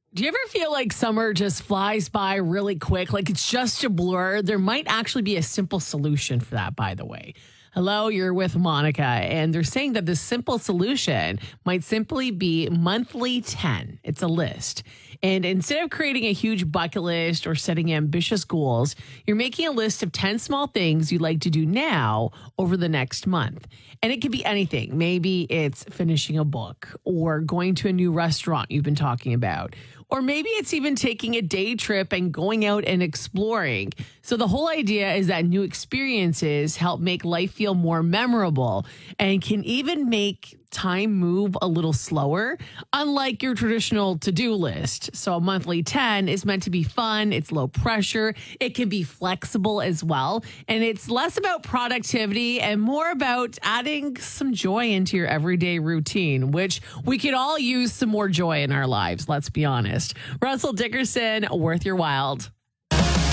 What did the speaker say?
Do you ever feel like summer just flies by really quick? Like it's just a blur? There might actually be a simple solution for that, by the way. Hello, you're with Monica, and they're saying that this simple solution might simply be monthly 10. It's a list. And instead of creating a huge bucket list or setting ambitious goals, you're making a list of 10 small things you'd like to do now over the next month. And it could be anything. Maybe it's finishing a book or going to a new restaurant you've been talking about. Or maybe it's even taking a day trip and going out and exploring. So the whole idea is that new experiences help make life feel more memorable and can even make time move a little slower, unlike your traditional to-do list. So a monthly 10 is meant to be fun. It's low pressure. It can be flexible as well. And it's less about productivity and more about adding some joy into your everyday routine, which we could all use some more joy in our lives. Let's be honest. Russell Dickerson, Worth Your Wild.